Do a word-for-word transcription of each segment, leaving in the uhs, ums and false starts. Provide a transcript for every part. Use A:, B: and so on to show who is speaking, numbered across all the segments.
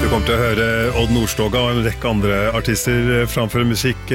A: Du kommer til å høre Odd Nordstoga og en rekke andre artister framføre musikk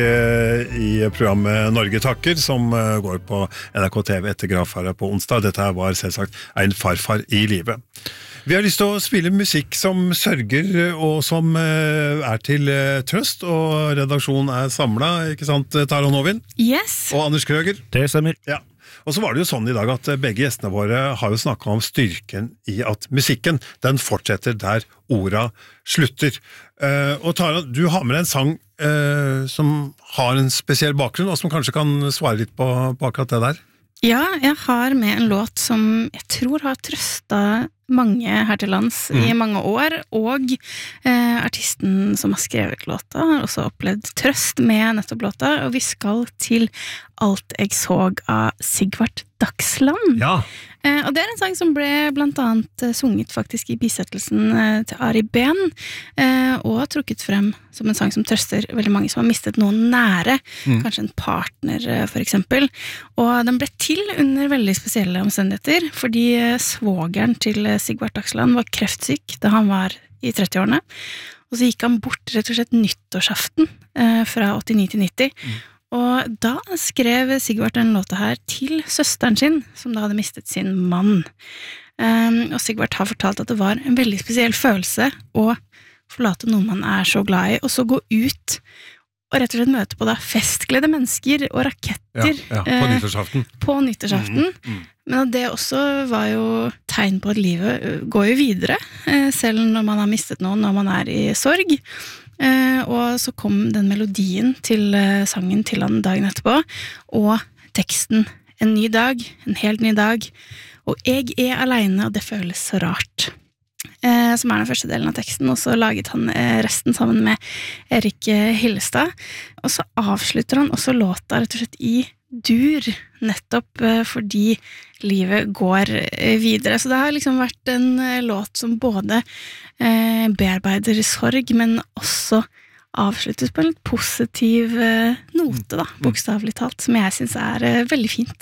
A: i programmet Norge takker, som går på N R K T V etter Gravferda på onsdag. Dette her var selvsagt en farfar i livet. Vi har lyst til å spille musikk som sørger og som er til trøst, og redaksjonen er samlet, ikke sant, Tara Novin?
B: Yes.
A: Og Anders Krøger?
C: Det stemmer.
A: Ja. Og så var det jo sånn i dag at begge gjestene våre har jo snakket om styrken i at musikken, den fortsetter der orda slutter. Uh, og Tara, du har med deg en sang uh, som har en spesiell bakgrunn, og som kanskje kan svare litt på, på akkurat det der?
B: Ja, jeg har med en låt som jeg tror har trøstet mange her til lands mm. i mange år, og eh, artisten som har skrevet låta har også opplevd trøst med nettopp låta, og vi skal til Alt jeg såg av Sigvart Dagsland.
A: Ja.
B: Eh, og det er en sang som ble blant annet eh, sunget faktisk i bisettelsen eh, til Ari Behn, eh, og trukket frem som en sang som trøster veldig mange som har mistet noen nære, mm. kanskje en partner eh, for eksempel. Og den ble til under veldig spesielle omstendigheter, fordi eh, svågeren til eh, Sigvart Dagsland var kreftsyk da han var i trettiårene, og så gikk han bort rett og slett nyttårsaften eh, fra åttini til nitti, mm. og da skrev Sigvart den låta her til søsteren sin, som da hadde mistet sin mann. Um, og Sigvart har fortalt at det var en veldig spesiell følelse å forlate noen man er så glad i, og så gå ut og rett og slett møte på da festglede mennesker og raketter.
A: Ja, ja, på nyttårsaften.
B: Eh, på nyttårsaften. Mm, mm. Men det også var jo tegn på at livet går jo videre, eh, selv når man har mistet noen, når man er i sorg. Eh, og så kom den melodien til eh, sangen til han dagen etterpå, og teksten En ny dag, en helt ny dag, og jeg er alene, og det føles så rart. Eh, som er den første delen av teksten, og så laget han eh, resten sammen med Erik Hillestad, og så avslutter han også låta rett og slett i dur, nettopp eh, fordi livet går eh, videre. Så det har liksom vært en eh, låt som både eh, bearbeider sorg, men også avsluttes på en litt positiv eh, note, da, bokstavelig talt, som jeg synes er eh, veldig fint.